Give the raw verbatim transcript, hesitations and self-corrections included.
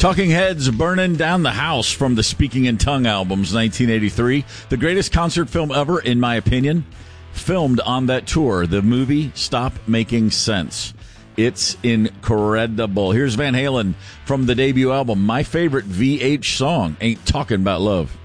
Talking Heads, Burning Down the House from the Speaking in Tongue albums, nineteen eighty-three. The greatest concert film ever, in my opinion, filmed on that tour. The movie Stop Making Sense. It's incredible. Here's Van Halen from the debut album. My favorite V H song, Ain't Talking About Love.